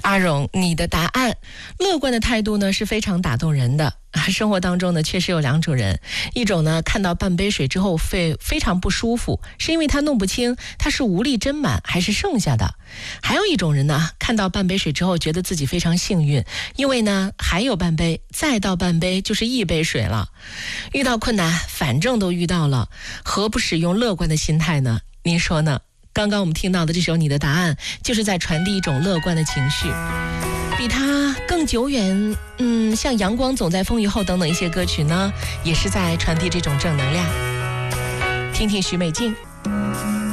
阿荣，你的答案，乐观的态度呢是非常打动人的。生活当中呢，确实有两种人，一种呢看到半杯水之后非常不舒服，是因为他弄不清他是无力斟满还是剩下的；还有一种人呢，看到半杯水之后觉得自己非常幸运，因为呢还有半杯，再倒半杯就是一杯水了。遇到困难，反正都遇到了，何不使用乐观的心态呢？您说呢？刚刚我们听到的这首《你的答案》，就是在传递一种乐观的情绪。比它更久远，像《阳光总在风雨后》等等一些歌曲呢，也是在传递这种正能量。听听许美静。